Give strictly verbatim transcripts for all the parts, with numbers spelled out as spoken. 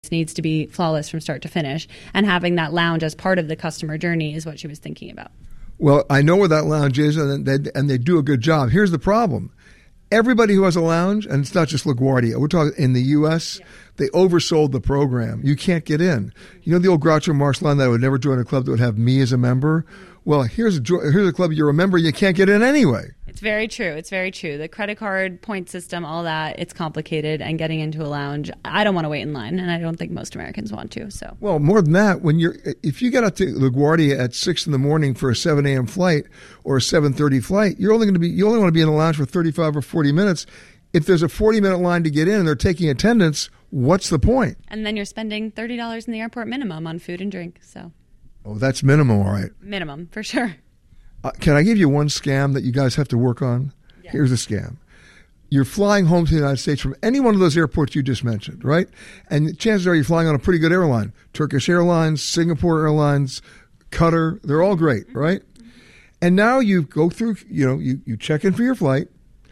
needs to be flawless from start to finish, and having that lounge as part of the customer journey is what she was thinking about. Well, I know where that lounge is, and they, and they do a good job. Here's the problem. Everybody who has a lounge, and it's not just LaGuardia, we're talking in the U S, yeah. They oversold the program. You can't get in. You know the old Groucho Marx line that I would never join a club that would have me as a member? Well, here's a, here's a club you're a member, you can't get in anyway. It's very true. It's very true. The credit card, point system, all that, it's complicated, and getting into a lounge, I don't want to wait in line, and I don't think most Americans want to. So, well, more than that, when you're if you get out to LaGuardia at six in the morning for a seven a.m. flight or a seven thirty flight, you're only going to be you only want to be in the lounge for thirty-five or forty minutes. If there's a forty-minute line to get in and they're taking attendance, what's the point? And then you're spending thirty dollars in the airport minimum on food and drink. So, oh, that's minimum, all right. Minimum, for sure. Uh, can I give you one scam that you guys have to work on? Yeah. Here's a scam. You're flying home to the United States from any one of those airports you just mentioned, right? And chances are you're flying on a pretty good airline. Turkish Airlines, Singapore Airlines, Qatar, they're all great, right? And now you go through, you know, you, you check in for your flight,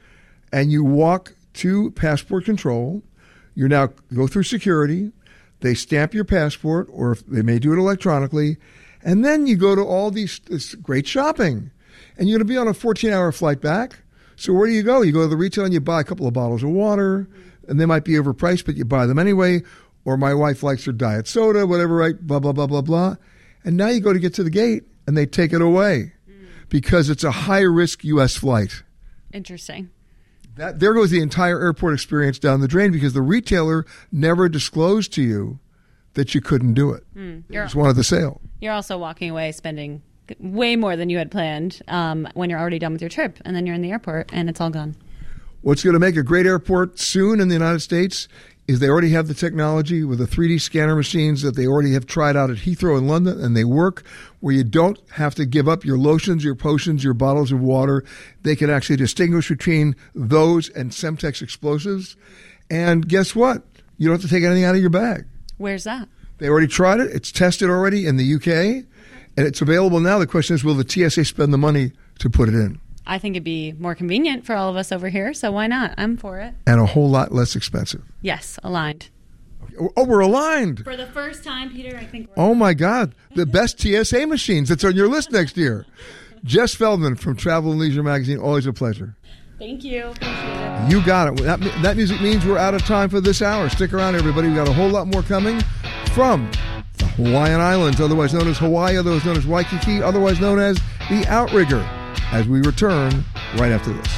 and you walk to passport control. You now go through security. They stamp your passport, or if they may do it electronically. And then you go to all these this great shopping. And you're going to be on a fourteen-hour flight back. So where do you go? You go to the retail and you buy a couple of bottles of water. And they might be overpriced, but you buy them anyway. Or my wife likes her diet soda, whatever, right? Blah, blah, blah, blah, blah. And now you go to get to the gate, and they take it away because it's a high-risk U S flight. Interesting. That, there goes the entire airport experience down the drain because the retailer never disclosed to you that you couldn't do it. Mm, you just wanted the sale. You're also walking away spending way more than you had planned um, when you're already done with your trip, and then you're in the airport and it's all gone. What's going to make a great airport soon in the United States is they already have the technology with the three D scanner machines that they already have tried out at Heathrow in London, and they work where you don't have to give up your lotions, your potions, your bottles of water. They can actually distinguish between those and Semtex explosives. And guess what? You don't have to take anything out of your bag. Where's that? They already tried it. It's tested already in the U K, and it's available now. The question is, will the T S A spend the money to put it in? I think it'd be more convenient for all of us over here, so why not? I'm for it. And a whole lot less expensive. Yes, aligned. Oh, we're aligned. For the first time, Peter, I think we're Oh, my God. The best T S A machines. That's on your list next year. Jess Feldman from Travel and Leisure Magazine. Always a pleasure. Thank you. Appreciate it. You got it. That, that music means we're out of time for this hour. Stick around, everybody. We've got a whole lot more coming from the Hawaiian Islands, otherwise known as Hawaii, otherwise known as Waikiki, otherwise known as the Outrigger, as we return right after this.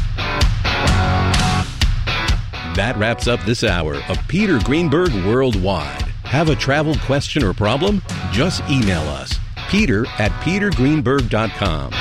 That wraps up this hour of Peter Greenberg Worldwide. Have a travel question or problem? Just email us, peter at peter greenberg dot com.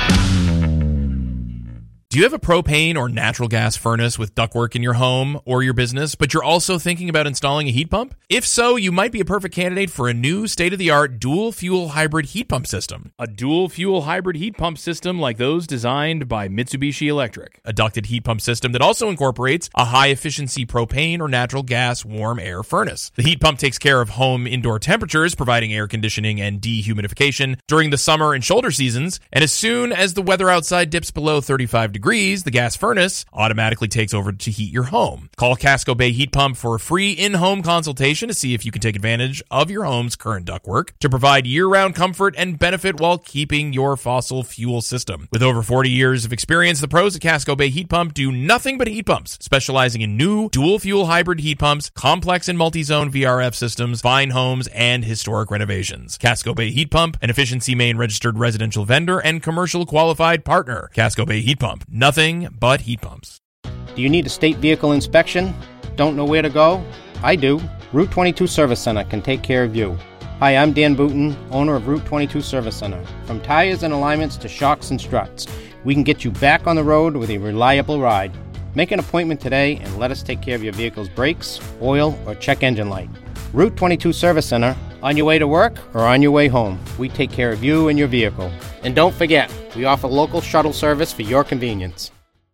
Do you have a propane or natural gas furnace with ductwork in your home or your business, but you're also thinking about installing a heat pump? If so, you might be a perfect candidate for a new state-of-the-art dual-fuel hybrid heat pump system. A dual-fuel hybrid heat pump system like those designed by Mitsubishi Electric. A ducted heat pump system that also incorporates a high-efficiency propane or natural gas warm air furnace. The heat pump takes care of home indoor temperatures, providing air conditioning and dehumidification during the summer and shoulder seasons, and as soon as the weather outside dips below thirty-five degrees, Degrees, the gas furnace automatically takes over to heat your home. Call Casco Bay Heat Pump for a free in-home consultation to see if you can take advantage of your home's current ductwork to provide year-round comfort and benefit while keeping your fossil fuel system. With over forty years of experience, the pros at Casco Bay Heat Pump do nothing but heat pumps, specializing in new dual-fuel hybrid heat pumps, complex and multi-zone V R F systems, fine homes, and historic renovations. Casco Bay Heat Pump, an Efficiency Maine registered residential vendor and commercial qualified partner. Casco Bay Heat Pump. Nothing but heat pumps. Do you need a state vehicle inspection? Don't know where to go? I do. Route twenty-two Service Center can take care of you. Hi, I'm Dan Booton, owner of Route twenty-two Service Center. From tires and alignments to shocks and struts, we can get you back on the road with a reliable ride. Make an appointment today and let us take care of your vehicle's brakes, oil, or check engine light. Route twenty-two Service Center, on your way to work or on your way home. We take care of you and your vehicle. And don't forget, we offer local shuttle service for your convenience.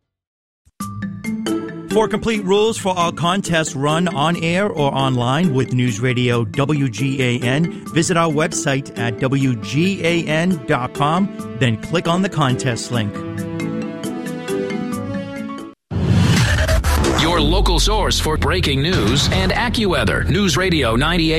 For complete rules for our contests run on air or online with News Radio W G A N, visit our website at W G A N dot com, then click on the contest link. Your local local source for breaking news, and AccuWeather, News Radio ninety-eight.